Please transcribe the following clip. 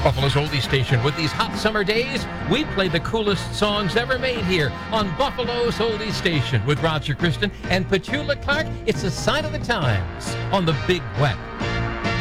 Buffalo's oldie station. With these hot summer days, we play the coolest songs ever made here on Buffalo's oldie station with Roger Kristen and Petula Clark. It's a sign of the times on the Big Wet.